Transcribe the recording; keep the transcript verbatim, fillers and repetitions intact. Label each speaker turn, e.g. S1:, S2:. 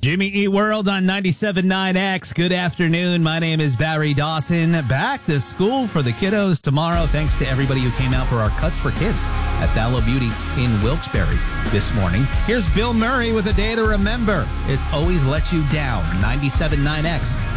S1: Jimmy Eat World on ninety-seven point nine X. Good afternoon. My name is Barry Dawson. Back to school for the kiddos tomorrow. Thanks to everybody who came out for our Cuts for Kids at Fallow Beauty in Wilkes-Barre this morning. Here's Bill Murray with a day to remember. It's Always Let You Down. ninety-seven point nine X.